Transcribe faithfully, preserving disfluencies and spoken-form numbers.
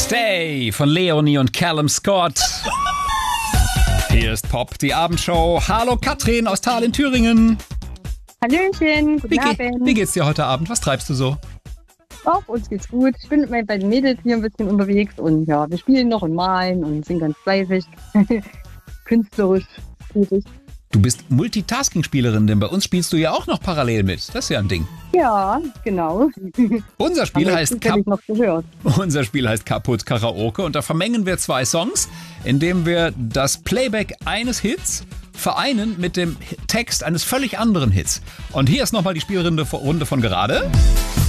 Stay von Leonie und Callum Scott. Hier ist Pop, die Abendshow. Hallo Katrin aus Thal in Thüringen. Hallöchen, guten Wie, ge Abend. wie geht's dir heute Abend? Was treibst du so? Auch uns geht's gut. Ich bin mit meinen beiden Mädels hier ein bisschen unterwegs und ja, wir spielen noch und malen und sind ganz fleißig, künstlerisch tätig. Du bist Multitasking-Spielerin, denn bei uns spielst du ja auch noch parallel mit. Das ist ja ein Ding. Ja, genau. Unser Spiel, Haben wir heißt, zufällig Kap noch gehört. Unser Spiel heißt Kaputt Karaoke und da vermengen wir zwei Songs, indem wir das Playback eines Hits vereinen mit dem Text eines völlig anderen Hits. Und hier ist nochmal die Spielrunde Runde von gerade.